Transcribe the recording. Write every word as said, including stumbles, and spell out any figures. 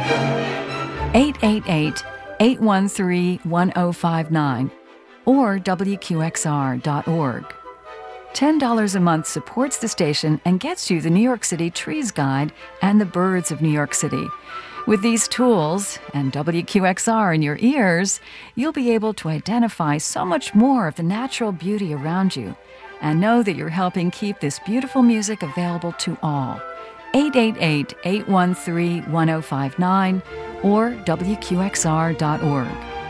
eight eight eight, eight one three, one zero five nine or W Q X R dot org. ten dollars a month supports the station and gets you the New York City Trees Guide and the Birds of New York City. With these tools and W Q X R in your ears, you'll be able to identify so much more of the natural beauty around you and know that you're helping keep this beautiful music available to all. eight eight eight, eight one three, one zero five nine or W Q X R dot org.